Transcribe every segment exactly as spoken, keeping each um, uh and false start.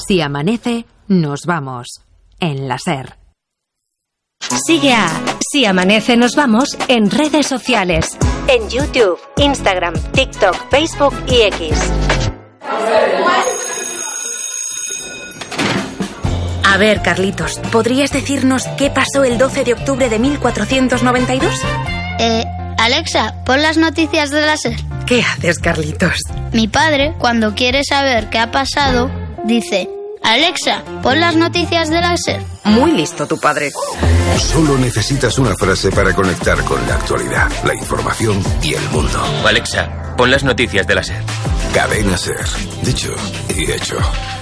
Si amanece, nos vamos. En la SER. Sigue a Si Amanece Nos Vamos en redes sociales. En YouTube, Instagram, TikTok, Facebook y X. A ver, Carlitos, ¿podrías decirnos qué pasó el doce de octubre de mil cuatrocientos noventa y dos? Eh, Alexa, pon las noticias de la SER. ¿Qué haces, Carlitos? Mi padre, cuando quiere saber qué ha pasado, dice: Alexa, pon las noticias de la SER. Muy listo tu padre. Solo necesitas una frase para conectar con la actualidad, la información y el mundo. Alexa, pon las noticias de la SER. Cadena SER. Dicho y hecho.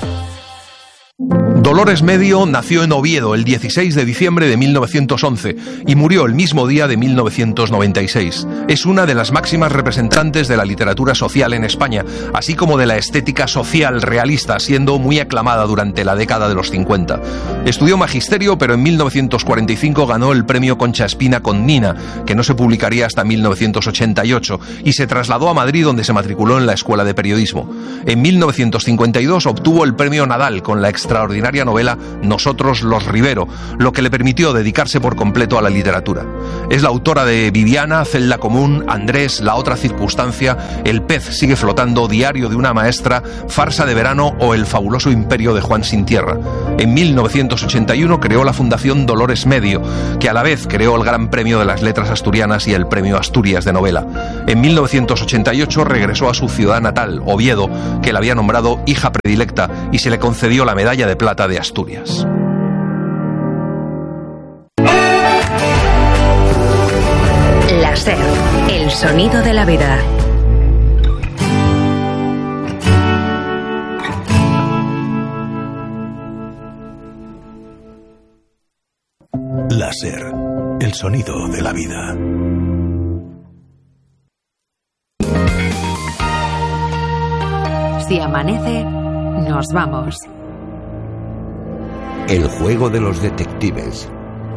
Dolores Medio nació en Oviedo el dieciséis de diciembre de mil novecientos once y murió el mismo día de mil novecientos noventa y seis. Es una de las máximas representantes de la literatura social en España, así como de la estética social realista, siendo muy aclamada durante la década de los cincuenta. Estudió magisterio, pero en mil novecientos cuarenta y cinco ganó el premio Concha Espina con Nina, que no se publicaría hasta mil novecientos ochenta y ocho, y se trasladó a Madrid, donde se matriculó en la Escuela de Periodismo. En mil novecientos cincuenta y dos obtuvo el premio Nadal con la extraordinaria novela Nosotros los Rivero, lo que le permitió dedicarse por completo a la literatura. Es la autora de Viviana, Celda Común, Andrés, La otra circunstancia, El pez sigue flotando, Diario de una maestra, Farsa de verano o El fabuloso imperio de Juan sin tierra. En mil novecientos ochenta y uno creó la Fundación Dolores Medio, que a la vez creó el Gran Premio de las Letras Asturianas y el Premio Asturias de Novela. En mil novecientos ochenta y ocho regresó a su ciudad natal, Oviedo, que la había nombrado hija predilecta, y se le concedió la Medalla de Plata de Asturias. La SER, el sonido de la vida. La SER, el sonido de la vida. Si amanece, nos vamos. El juego de los detectives.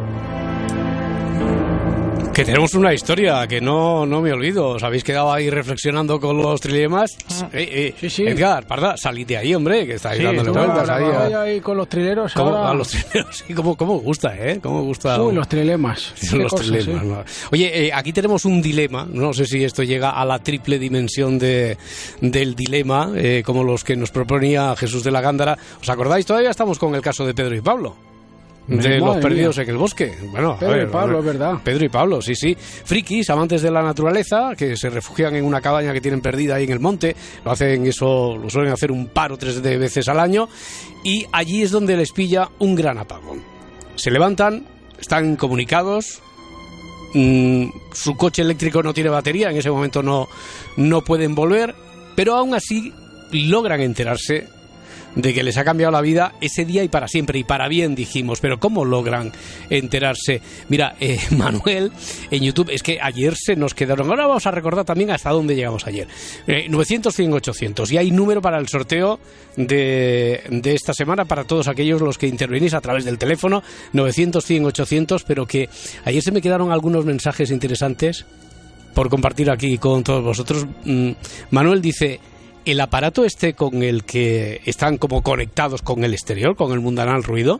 Que tenemos una historia que no, no me olvido. ¿Os habéis quedado ahí reflexionando con los trilemas? Ah, eh, eh, sí, sí. Edgar, Parda, salid de ahí, hombre, que estáis Sí, dándole tú, vueltas ahora ahí. voy A... ahí con los trileros. ¿Cómo, ahora... a los trileros, sí, ¿cómo, cómo gusta, eh? ¿Cómo gusta? Uy, los trilemas. Los cosas, trilemas, sí. ¿no? Oye, eh, aquí tenemos un dilema. No sé si esto llega a la triple dimensión de, del dilema, eh, como los que nos proponía Jesús de la Gándara. ¿Os acordáis? Todavía estamos con el caso de Pedro y Pablo. De Madre los perdidos mía. en el bosque. Bueno, Pedro a ver, y Pablo, a ver. es verdad. Pedro y Pablo, sí, sí. Frikis, amantes de la naturaleza, que se refugian en una cabaña que tienen perdida ahí en el monte. Lo hacen eso, lo suelen hacer un par o tres de veces al año. Y allí es donde les pilla un gran apagón. Se levantan, están comunicados. Mmm, su coche eléctrico no tiene batería, en ese momento no, no pueden volver. Pero aún así logran enterarse de que les ha cambiado la vida ese día y para siempre, y para bien, dijimos. Pero ¿cómo logran enterarse? Mira, eh, Manuel, en YouTube, es que ayer se nos quedaron. Ahora vamos a recordar también hasta dónde llegamos ayer. Eh, novecientos, cien, ochocientos. Y hay número para el sorteo de, de esta semana para todos aquellos los que intervenís a través del teléfono, novecientos, cien, ochocientos, pero que ayer se me quedaron algunos mensajes interesantes por compartir aquí con todos vosotros. Mm, Manuel dice: el aparato este con el que están como conectados con el exterior, con el mundanal ruido,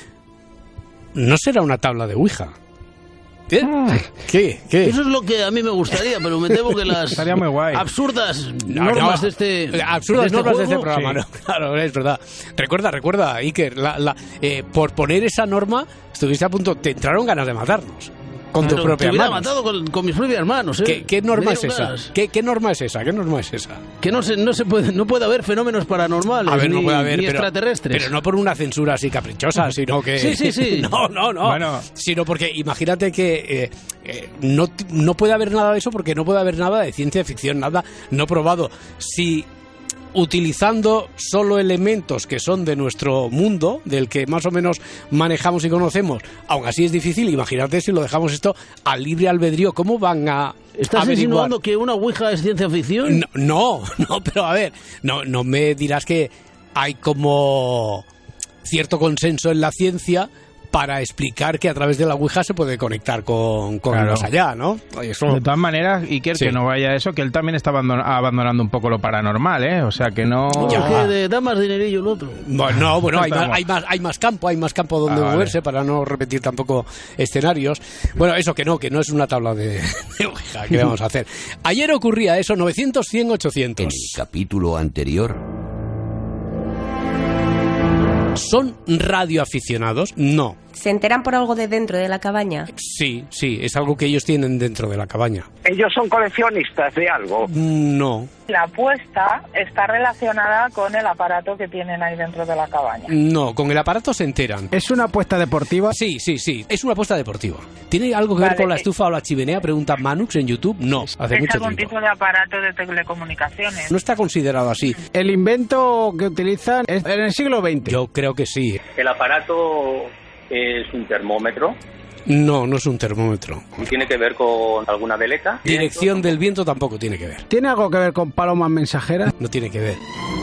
¿no será una tabla de Ouija? ¿Qué? ¿Qué? ¿Qué? Eso es lo que a mí me gustaría, pero me temo que las Estaría muy guay. absurdas No, normas no. de este absurdas de este normas de este juego, programa, sí. ¿no? Claro, es verdad. Recuerda, recuerda, Iker, la, la, eh, por poner esa norma estuviste a punto, te entraron ganas de matarnos. Con tus Pero propias te hubiera manos. matado con, con mis propias manos, ¿eh? ¿Qué, qué norma Me es dieron esa? ganas. ¿Qué, ¿Qué norma es esa? ¿Qué norma es esa? Que no se, no se puede, no puede haber fenómenos paranormales A ver, ni, no puede haber, ni pero, extraterrestres. pero no por una censura así caprichosa, sino que... Sí, sí, sí. No, no, no. Bueno. Sino porque imagínate que eh, eh, no, no puede haber nada de eso, porque no puede haber nada de ciencia ficción, nada no probado. Si utilizando solo elementos que son de nuestro mundo, del que más o menos manejamos y conocemos, aún así es difícil, imagínate si lo dejamos esto al libre albedrío, ¿cómo van a ¿Estás averiguar? insinuando que una ouija es ciencia ficción? No, no, no, pero a ver, no, no me dirás que hay como cierto consenso en la ciencia para explicar que a través de la Ouija se puede conectar con, con Claro. el más allá, ¿no? Eso... De todas maneras, Iker, Sí. que no vaya eso, que él también está abandon- abandonando un poco lo paranormal, ¿eh? O sea, que no... Ya. Que de, da más dinerillo el otro. Bueno, no, bueno, hay más, Estamos. hay, más, hay más campo, hay más campo donde Ah, vale. moverse para no repetir tampoco escenarios. Bueno, eso que no, que no es una tabla de, de Ouija, ¿qué vamos a hacer? Ayer ocurría eso, novecientos, cien, En ochocientos. el capítulo anterior, ¿Son radioaficionados? No. ¿Se enteran por algo de dentro de la cabaña? Sí, sí, es algo que ellos tienen dentro de la cabaña. ¿Ellos son coleccionistas de algo? No, La apuesta está relacionada con el aparato que tienen ahí dentro de la cabaña. no, con el aparato se enteran. ¿Es una apuesta deportiva? Sí, sí, sí, es una apuesta deportiva. ¿Tiene algo que ver Vale. con la estufa o la chimenea? Pregunta Manux en YouTube. No, hace ¿Es mucho algún tiempo. tipo de aparato de telecomunicaciones? No está considerado así. El invento que utilizan es en el siglo veinte. Yo creo que sí. El aparato es un termómetro No, no es un termómetro. y tiene que ver con alguna veleta. Dirección del viento tampoco tiene que ver. ¿Tiene algo que ver con palomas mensajeras? No tiene que ver.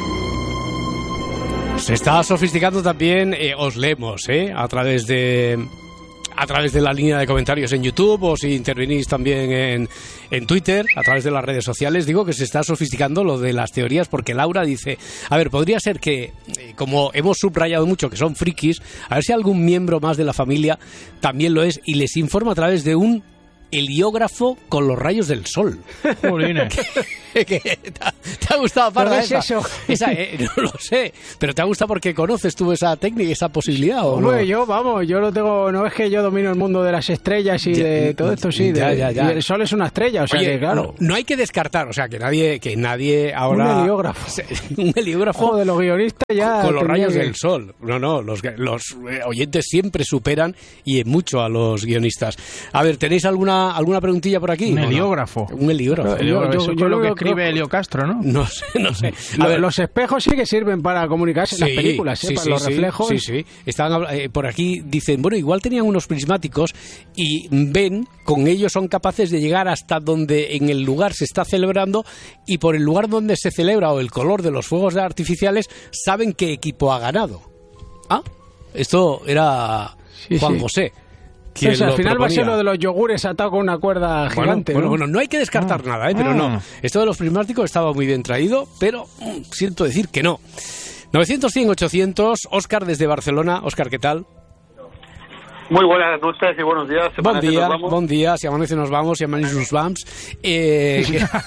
Se está sofisticando también, eh, os leemos, ¿eh? A través de... a través de la línea de comentarios en YouTube o si intervenís también en, en Twitter, a través de las redes sociales. Digo que se está sofisticando lo de las teorías porque Laura dice, a ver, podría ser que, eh, como hemos subrayado mucho que son frikis, a ver si algún miembro más de la familia también lo es y les informa a través de un heliógrafo con los rayos del sol. ¿Qué- qué- ¿Te ha, te ha gustado, Parda, ¿Pero qué es esa? eso? Esa, eh, no lo sé, pero ¿te ha gustado porque conoces tú esa técnica, esa posibilidad o no? Hombre, yo, vamos, yo lo tengo, no es que yo domino el mundo de las estrellas y Ya, de todo esto, sí, ya, de- ya, ya. y el sol es una estrella, o sea Oye, que claro. no, no hay que descartar, o sea, que nadie, que nadie ahora... Un heliógrafo. Un heliógrafo Ojo, de los guionistas ya con los tendría rayos que- del sol. No, no, los, los eh, oyentes siempre superan y en mucho a los guionistas. A ver, ¿tenéis alguna alguna preguntilla por aquí? Un ¿O no? heliógrafo. Un heliógrafo. Yo- yo- Eso yo con lo lo que que escribe creo- Helio Castro, ¿no? No sé, no sé. A Lo- ver, los espejos sí que sirven para comunicarse en las películas, ¿eh? sí, para sí, los sí, reflejos. Sí, sí. Estaban habla- eh, por aquí dicen, bueno, igual tenían unos prismáticos y ven, con ellos son capaces de llegar hasta donde en el lugar se está celebrando y por el lugar donde se celebra o el color de los fuegos artificiales saben qué equipo ha ganado. Ah, esto era Sí, Juan sí. José. O quien sea, al lo final va a ser proponía. lo de los yogures atado con una cuerda Bueno, gigante, bueno, ¿no? bueno, no hay que descartar nada, ¿eh? Pero Ah. no. Esto de los prismáticos estaba muy bien traído, pero mm, siento decir que no. novecientos, cien, ochocientos, Óscar desde Barcelona. Óscar, ¿qué tal? Muy buenas noches y buenos días. Buen Amanece, día, nos vamos. buen día. Si amanece nos vamos, si amanece nos vamos. Eh,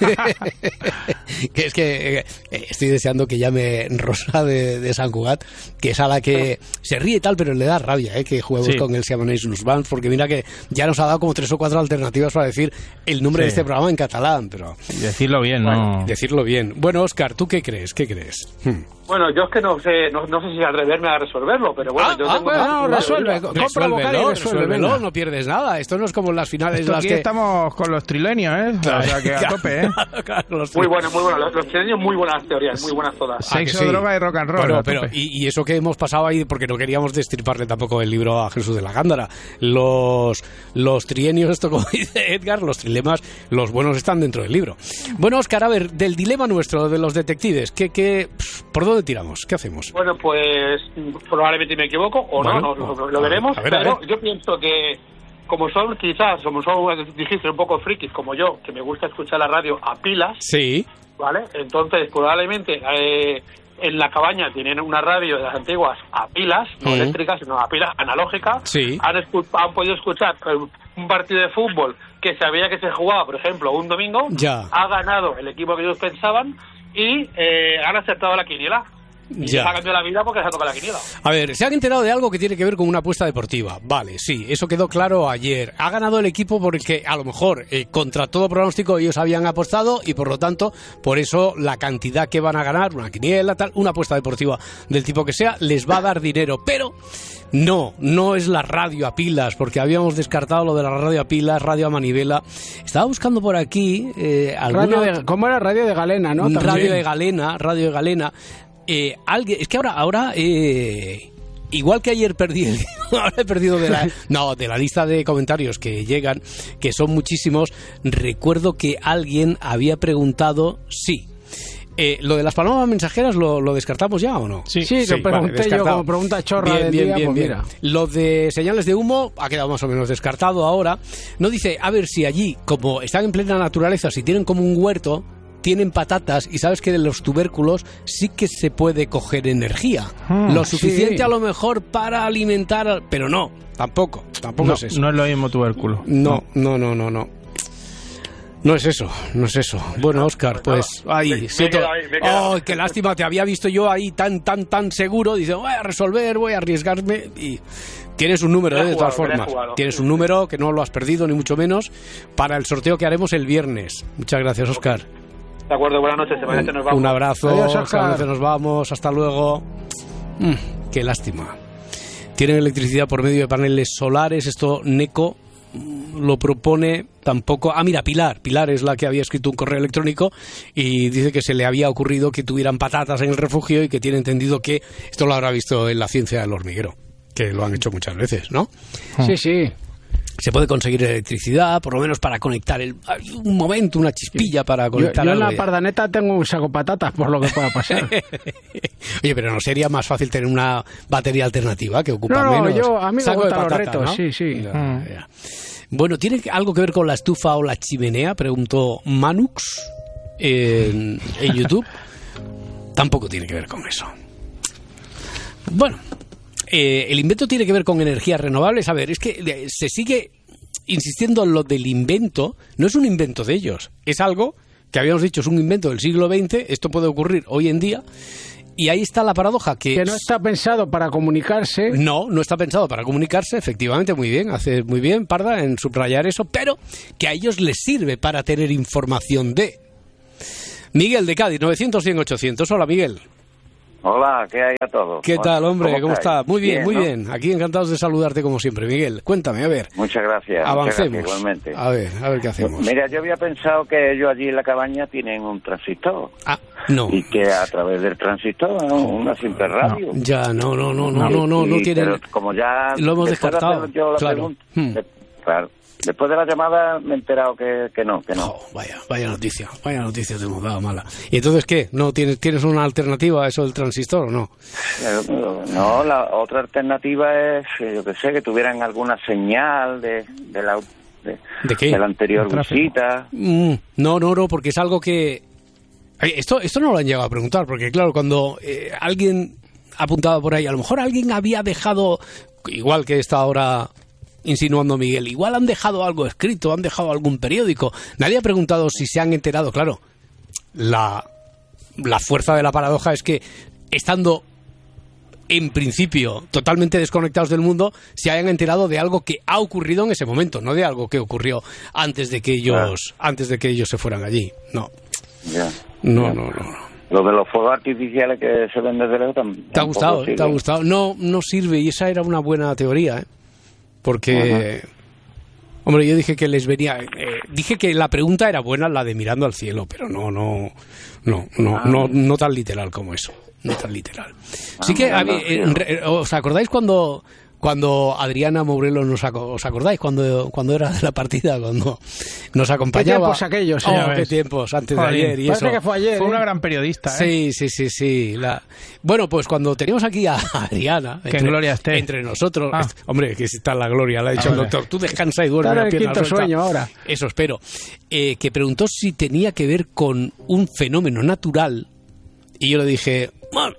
que, que es que eh, estoy deseando que llame Rosa de, de San Cugat, que es a la que se ríe y tal, pero le da rabia eh, que juguemos Sí. con el Si amanece nos vamos, porque mira que ya nos ha dado como tres o cuatro alternativas para decir el nombre Sí. de este programa en catalán, pero... Y decirlo bien, ¿no? Decirlo bien. Bueno, Óscar, ¿tú qué crees? ¿Qué crees? Hmm. Bueno, yo es que no sé, no, no sé si atreverme a resolverlo, pero bueno, Ah, yo ah, tengo bueno, una- no, una resuelve, teoría. co- Resuélvelo, resuélvelo, no pierdes nada. Esto no es como las finales Esto las aquí que... estamos con los trilenios, ¿eh? O sea que a tope, ¿eh? Muy bueno, muy bueno. Los, los chilenos muy buenas teorías, muy buenas todas. Ah, que Sexo, sí. droga y rock and roll. Bueno, a pero, tope. y, y eso que hemos pasado ahí, porque no queríamos destriparle tampoco el libro a Jesús de la Gándara. Los, los trienios, esto como dice Edgar, los trilemas, los buenos están dentro del libro. Bueno, Óscar, a ver, del dilema nuestro, de los detectives, ¿qué, qué, pf, ¿por dónde tiramos? ¿Qué hacemos? Bueno, pues probablemente me equivoco o Bueno, no, no, lo, a- lo veremos, a ver, a pero ver. yo pienso que como son quizás, como son, dijiste, un poco frikis como yo, que me gusta escuchar la radio a pilas, Sí. ¿vale? Entonces probablemente eh, en la cabaña tienen una radio de las antiguas a pilas, no Mm. eléctricas, sino a pilas analógica. Sí. Han, escu- han podido escuchar eh, un partido de fútbol que sabía que se jugaba, por ejemplo, un domingo. Ya. Ha ganado el equipo que ellos pensaban y eh, han acertado la quiniela. Y Ya. les ha cambiado la vida porque les ha tocado la quiniela. A ver, se han enterado de algo que tiene que ver con una apuesta deportiva. Vale, sí, eso quedó claro ayer. Ha ganado el equipo por el que a lo mejor eh, contra todo pronóstico ellos habían apostado y por lo tanto, por eso la cantidad que van a ganar, una quiniela, tal, una apuesta deportiva del tipo que sea, les va a dar dinero. Pero no, no es la radio a pilas, porque habíamos descartado lo de la radio a pilas, radio a manivela. Estaba buscando por aquí eh, alguna... Radio de, ¿Cómo era? Radio de Galena, ¿no? También. Radio de Galena, Radio de Galena. Eh, alguien, es que ahora, ahora eh, igual que ayer perdí, el, ahora he perdido de la, no, de la lista de comentarios que llegan, que son muchísimos. Recuerdo que alguien había preguntado, sí, Eh, ¿Lo de las palomas mensajeras lo, lo descartamos ya o no? Sí, sí, sí, lo pregunté vale, yo como pregunta chorra bien, del bien, día, bien, pues bien. mira. Lo de señales de humo ha quedado más o menos descartado ahora. No dice, a ver si allí, como están en plena naturaleza, si tienen como un huerto, tienen patatas y sabes que de los tubérculos sí que se puede coger energía. Hmm, lo suficiente sí. a lo mejor para alimentar, pero no, tampoco, tampoco no, es eso. No es lo mismo tubérculo. No, no, no, no, no. No es eso, no es eso. Bueno, Óscar, pues ahí siento. ¡Oh, qué lástima! Te había visto yo ahí tan, tan, tan seguro. Dice, voy a resolver, voy a arriesgarme. Y tienes un número, ¿eh? De todas formas. Tienes un número que no lo has perdido, ni mucho menos, para el sorteo que haremos el viernes. Muchas gracias, Óscar. De acuerdo, buenas noches. Se un, nos vamos. un abrazo. Adiós, Óscar. Se nos vamos. Hasta luego. Mm, qué lástima. Tienen electricidad por medio de paneles solares. Esto, Neco lo propone tampoco. Ah, mira, Pilar. Pilar es la que había escrito un correo electrónico y dice que se le había ocurrido que tuvieran patatas en el refugio y que tiene entendido que esto lo habrá visto en la ciencia del hormiguero, que lo han hecho muchas veces, ¿no? Sí, sí. Se puede conseguir electricidad, por lo menos para conectar el, un momento, una chispilla para conectar. Yo, yo en la ya. Pardaneta tengo un saco de patatas por lo que pueda pasar. Oye, pero ¿no sería más fácil tener una batería alternativa que ocupa no, no, menos? Yo, a mí me saco gustan de patata, los retos, ¿no? sí, sí. Ya, mm. ya. Bueno, ¿tiene algo que ver con la estufa o la chimenea? Preguntó Manux en, en YouTube. Tampoco tiene que ver con eso. Bueno, eh, el invento tiene que ver con energías renovables. A ver, es que se sigue insistiendo en lo del invento. No es un invento de ellos. Es algo que habíamos dicho, es un invento del siglo veinte. Esto puede ocurrir hoy en día. Y ahí está la paradoja. Que, que no está pensado para comunicarse. No, no está pensado para comunicarse, efectivamente, muy bien, hace muy bien, Parda, en subrayar eso, pero que a ellos les sirve para tener información de... Miguel de Cádiz, novecientos, cien, ochocientos. Hola, Miguel. Hola, ¿qué hay a todos? ¿Qué tal, hombre? ¿Cómo, ¿Cómo está? Muy bien, bien muy ¿no? bien. Aquí encantados de saludarte como siempre. Miguel, cuéntame, a ver. Muchas gracias. Avancemos. Muchas gracias, igualmente. A ver, a ver qué hacemos. Mira, yo había pensado que ellos allí en la cabaña tienen un transistor. Ah, no. Y que a través del transistor, ¿no? Una simple radio. No. Ya, no, no, no, no, no, no, no tienen... Pero como ya... Lo hemos descartado, yo la claro. Pregunta, hmm. de, claro. Después de la llamada me he enterado que, que no, que no. Oh, vaya, vaya noticia, vaya noticia te hemos dado mala. ¿Y entonces qué? ¿No tienes tienes una alternativa a eso del transistor o no? No, la otra alternativa es, yo que sé, que tuvieran alguna señal de, de la de, ¿De qué? de la anterior visita. Mm, no, no, no, porque es algo que... Esto, esto no lo han llegado a preguntar, porque claro, cuando eh, alguien apuntaba por ahí, a lo mejor alguien había dejado, igual que está ahora... insinuando Miguel, igual han dejado algo escrito, han dejado algún periódico. Nadie ha preguntado si se han enterado. Claro, la, la fuerza de la paradoja es que estando en principio totalmente desconectados del mundo, se hayan enterado de algo que ha ocurrido en ese momento, no de algo que ocurrió antes de que ellos, claro. antes de que ellos se fueran allí. No, ya, no, ya. no, no, no. Lo de los fuegos artificiales que se ven desde lejos también. ¿Te ha gustado? ¿Te ha gustado? No, no sirve, y esa era una buena teoría, ¿eh? Porque, uh-huh. hombre, yo dije que les venía, eh, dije que la pregunta era buena, la de mirando al cielo, pero no, no, no, no, ah. no, no tan literal como eso, no tan literal. Ah, sí que, eh, ¿os acordáis cuando, cuando Adriana Mourelo nos, os acordáis cuando, cuando era de la partida, cuando nos acompañaba? ¿Qué tiempos aquellos? Oh, qué tiempos, antes Joder, de ayer y parece eso. que fue ayer. Fue ¿eh? una gran periodista, ¿eh? Sí, sí, sí, sí. La... Bueno, pues cuando teníamos aquí a Adriana, que entre, en gloria esté. entre nosotros, ah. est- hombre, que está en la gloria, le ha dicho ah, el doctor, tú descansa y duerme Claro, la pierna el quinto suelta. sueño ahora. Eso espero. Eh, que preguntó si tenía que ver con un fenómeno natural y yo le dije, bueno,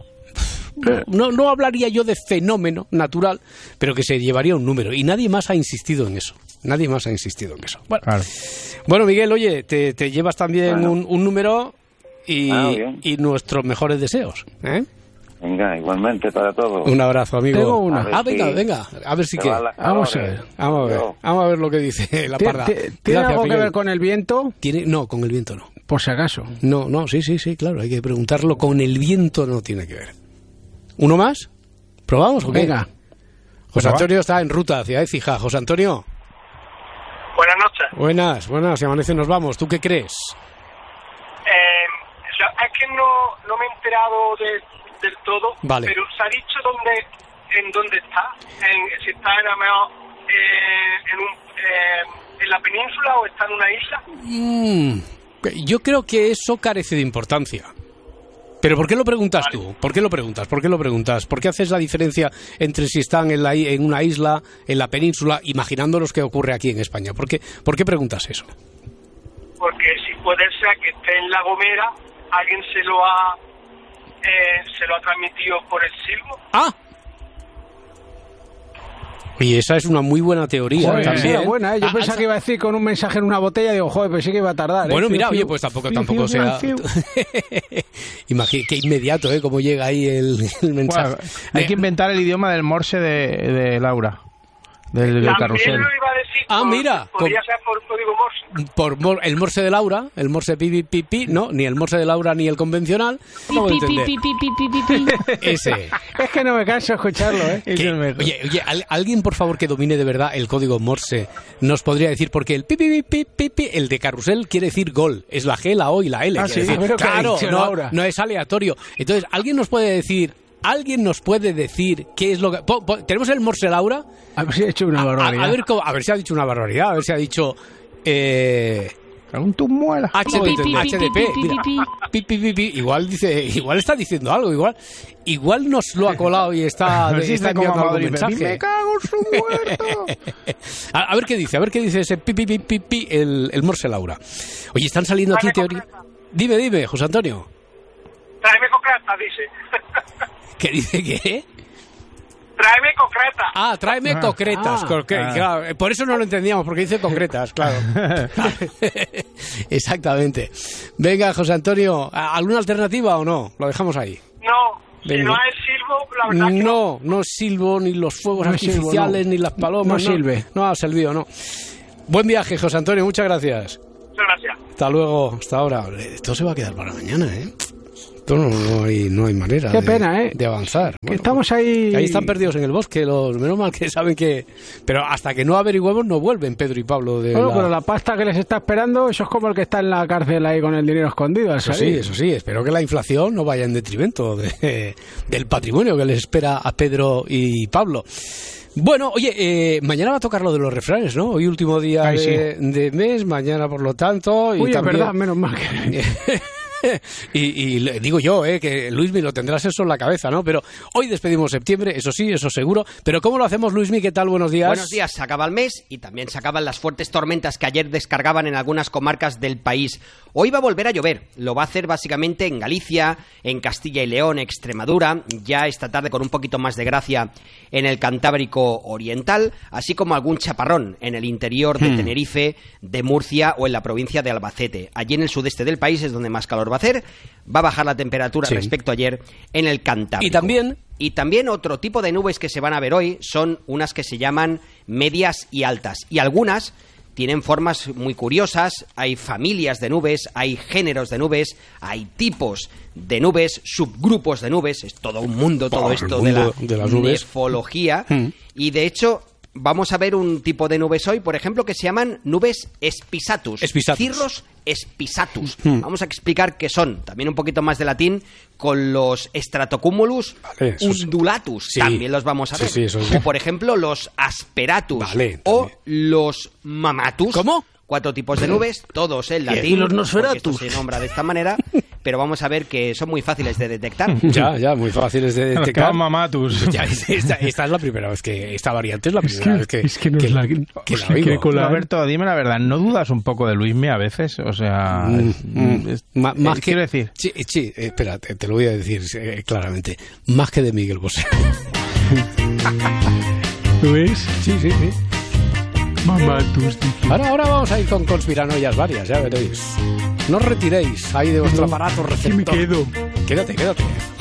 no, no hablaría yo de fenómeno natural, pero que se llevaría un número. Y nadie más ha insistido en eso. Nadie más ha insistido en eso. Bueno, claro. bueno Miguel, oye, te, te llevas también bueno. un, un número y, ah, y nuestros mejores deseos. ¿eh? Venga, igualmente para todos. Un abrazo, amigo. Tengo una. Ah, venga, si venga. A ver si qué. Vamos a ver. Vamos a ver. Vamos a ver lo que dice la parda. ¿Tiene Gracias, algo Miguel. que ver con el viento? ¿Tiene? No, con el viento no. Por si acaso. No, no, sí, sí, sí, claro. Hay que preguntarlo. Con el viento no tiene que ver. ¿Uno más? ¿Probamos o qué? Venga. José Antonio está en ruta hacia Écija. José Antonio. Buenas noches. Buenas, buenas. Si amanece nos vamos. ¿Tú qué crees? Eh, es que no, no me he enterado de, del todo. Vale. Pero se ha dicho dónde, en dónde está. En, si está en, eh, en, un, eh, en la península o está en una isla. Mm, yo creo que eso carece de importancia. ¿Pero por qué lo preguntas tú? ¿Por qué lo preguntas? ¿Por qué lo preguntas? ¿Por qué haces la diferencia entre si están en, la, en una isla, en la península, imaginándonos qué ocurre aquí en España? ¿Por qué, ¿por qué preguntas eso? Porque si puede ser que esté en La Gomera, alguien se lo ha eh, se lo ha transmitido por el silbo. ¡Ah! Y esa es una muy buena teoría. Joder, también. Era buena, ¿eh? Yo Ah, pensaba ah, que iba a decir con un mensaje en una botella, digo, joder, pues sí que iba a tardar. Bueno, ¿eh? mira, Fiu, oye, fiu. pues tampoco, Fiu, tampoco fiu, sea... fiu. Imagínate, qué inmediato, ¿eh? Cómo llega ahí el, el mensaje. Bueno, hay que inventar el idioma del morse de, de Laura, del, del carrusel. También lo iba a decir. Ah, por- mira, Podría con- ser por código Morse. Por mor- el morse de Laura, el morse pi, pi, pi, pi, no, ni el morse de Laura ni el convencional. Acabo de entender. Ese. Es que no me canso de escucharlo, ¿eh? Que- oye, oye, al- alguien por favor que domine de verdad el código Morse nos podría decir, porque el pi, pi, pi, pi, pi, pi, el de carrusel quiere decir gol, es la G, la O y la L. Ah, quiere sí, decir. pero ¿qué ha Claro, dicho no, Laura? no es aleatorio. Entonces, alguien nos puede decir, alguien nos puede decir qué es lo que... po- po- ¿Tenemos el Morse Laura? A ver si ha hecho una A, barbaridad. a ver, cómo- a ver si ha dicho una barbaridad, a ver si ha dicho... Eh, Algún tus muelas. H D P, H D P, mira, pi, pi, pi, pi, igual dice, igual está diciendo algo, igual, igual nos lo ha colado y está, A ver si está está como enviando algún Madrid, mensaje. me cago en su muerto. a, a ver qué dice, a ver qué dice ese pi, pi, pi, pi, pi, el, el Morse Laura. Oye, están saliendo aquí teorías. Dime, dime, José Antonio. Tráeme concreta, dice. ¿Qué dice qué? Tráeme concreta. Ah, tráeme Ah, concretas. ah, porque, ah. claro, por eso no lo entendíamos, porque dice concretas, claro. Exactamente. Venga, José Antonio, ¿alguna alternativa o no? Lo dejamos ahí. No, si Venga. no es silbo, la verdad que no. No, no silbo, ni los fuegos No silbo, artificiales, no. ni las palomas. No silbe. No, ha silbido, no. Buen viaje, José Antonio, muchas gracias. Muchas gracias. Hasta luego, hasta ahora. Esto se va a quedar para mañana, ¿eh? Esto no, no hay, no hay manera Qué de, pena, ¿eh? de avanzar. Que Bueno, estamos ahí... ahí están perdidos en el bosque, los menos mal que saben que... Pero hasta que no averiguemos no vuelven Pedro y Pablo de Bueno, la... pero la pasta que les está esperando, eso es como el que está en la cárcel ahí con el dinero escondido. al Eso sí, salir. eso sí, espero que la inflación no vaya en detrimento de- del patrimonio que les espera a Pedro y Pablo. Bueno, oye, eh, mañana va a tocar lo de los refranes, ¿no? Hoy último día Ay, de, de mes, mañana por lo tanto... Y Uy, también... es verdad, menos mal que... y, y le digo yo, eh, que Luismi lo tendrás eso en la cabeza, ¿no? Pero hoy despedimos septiembre, eso sí, eso seguro. Pero ¿cómo lo hacemos, Luismi? ¿Qué tal? Buenos días. Buenos días, se acaba el mes y también se acaban las fuertes tormentas que ayer descargaban en algunas comarcas del país. Hoy va a volver a llover, lo va a hacer básicamente en Galicia, en Castilla y León, Extremadura, ya esta tarde con un poquito más de gracia en el Cantábrico Oriental, así como algún chaparrón en el interior de Hmm. Tenerife, de Murcia o en la provincia de Albacete. Allí en el sudeste del país es donde más calor va a hacer, va a bajar la temperatura Sí. respecto a ayer en el Cantábrico. Y también... Y también otro tipo de nubes que se van a ver hoy son unas que se llaman medias y altas. Y algunas tienen formas muy curiosas, hay familias de nubes, hay géneros de nubes, hay tipos de nubes, subgrupos de nubes, es todo un mundo todo Oh, el esto de la, mundo de las nubes. nefología. Mm. Y de hecho... Vamos a ver un tipo de nubes hoy, por ejemplo, que se llaman nubes espisatus. Espisatus. Cirros espisatus. Mm. Vamos a explicar qué son. También un poquito más de latín con los stratocumulus Vale, eso sí. undulatus. Sí. También los vamos a Sí, ver. sí, eso es. O, por ejemplo, los asperatus. Vale, o los mamatus. ¿Cómo? Cuatro tipos de nubes, todos en latín. Y los porque nosferatus. esto se nombra de esta manera, pero vamos a ver que son muy fáciles de detectar. Ya, ya, muy fáciles de Los que detectar. van mamatus. Ya, esta, esta es la primera vez que... Esta variante es la primera vez que... es que no es la- que o la sea, oigo. que con la- Roberto, dime la verdad, ¿no dudas un poco de Luismi a veces? O sea, Mm, es- mm. es- Ma- eh, más que- quiero decir, Sí, sí, eh, espera, te, te lo voy a decir eh, claramente. Más que de Miguel Bosé. ¿Tú ves? Sí, sí, sí. Mamá, tus... Ahora, ahora vamos a ir con conspiranoias varias, ya veréis. No os retiréis ahí de vuestro aparato me receptor. quedo. Quédate, quédate.